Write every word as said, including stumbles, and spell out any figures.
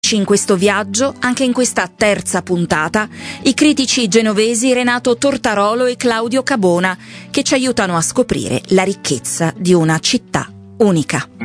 accompagnarci in questo viaggio, anche in questa terza puntata, i critici genovesi Renato Tortarolo e Claudio Cabona, che ci aiutano a scoprire la ricchezza di una città unica.